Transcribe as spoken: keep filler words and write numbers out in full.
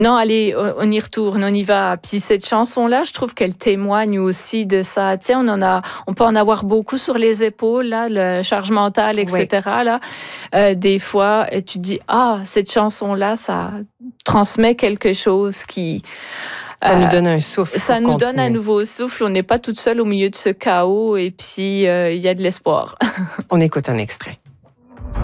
Non, allez, on y retourne, on y va. Puis cette chanson-là, je trouve qu'elle témoigne aussi de ça. Tu sais, on en a, on peut en avoir beaucoup sur les épaules, là, le charge mentale, et cetera. Oui. Là, euh, des fois, tu dis, ah, cette chanson-là, ça transmet quelque chose qui. Ça euh, nous donne un souffle. Ça nous continuer. Donne un nouveau souffle. On n'est pas toute seule au milieu de ce chaos, et puis il euh, y a de l'espoir. On écoute un extrait.